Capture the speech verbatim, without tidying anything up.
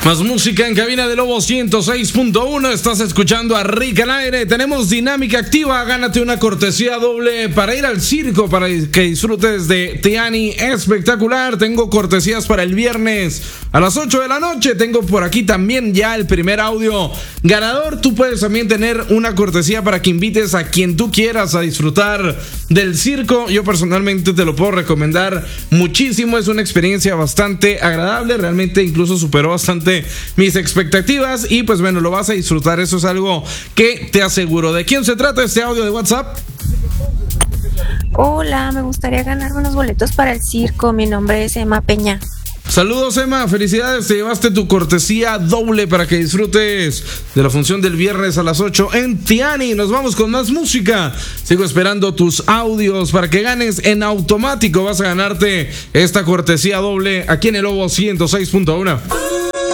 Más música en cabina de Lobo ciento seis punto uno. Estás escuchando a Rick al aire. Tenemos dinámica activa. Gánate una cortesía doble para ir al circo, para que disfrutes de Tiani espectacular. Tengo cortesías para el viernes a las ocho de la noche. Tengo por aquí también ya el primer audio ganador. Tú puedes también tener una cortesía para que invites a quien tú quieras a disfrutar del circo. Yo personalmente te lo puedo recomendar muchísimo. Es una experiencia bastante agradable. Realmente incluso superó bastante mis expectativas y pues bueno, lo vas a disfrutar. Eso es algo que te aseguro. ¿De quién se trata este audio de WhatsApp? Hola, me gustaría ganarme unos boletos para el circo. Mi nombre es Emma Peña. Saludos, Emma, felicidades, te llevaste tu cortesía doble para que disfrutes de la función del viernes a las ocho en Tiani. Nos vamos con más música. Sigo esperando tus audios para que ganes en automático. Vas a ganarte esta cortesía doble aquí en el Lobo ciento seis punto uno.